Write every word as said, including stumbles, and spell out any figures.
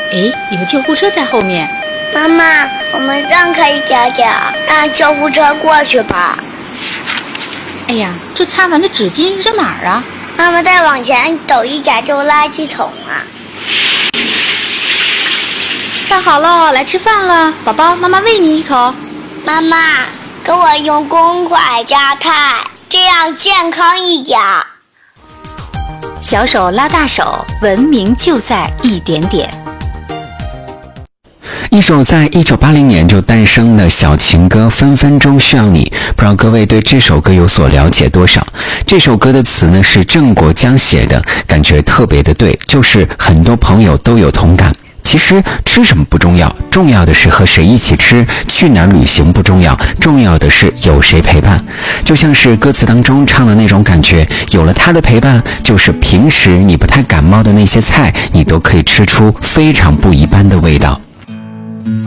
诶，有救护车在后面。 妈妈，我们让开一点点，让救护车过去吧。 哎呀，这擦完的纸巾扔哪儿啊？ 妈妈再往前走一点就垃圾桶啊。 饭好了，来吃饭了，宝宝，妈妈喂你一口。 妈妈，给我用公筷夹菜，这样健康一点。 小手拉大手，文明就在一点点。 一首在一九八零年就诞生的小情歌《分分钟需要你》，不知道各位对这首歌有所了解多少？这首歌的词呢是郑国江写的，感觉特别的对，就是很多朋友都有同感。其实吃什么不重要，重要的是和谁一起吃，去哪儿旅行不重要，重要的是有谁陪伴。就像是歌词当中唱的那种感觉，有了他的陪伴，就是平时你不太感冒的那些菜，你都可以吃出非常不一般的味道。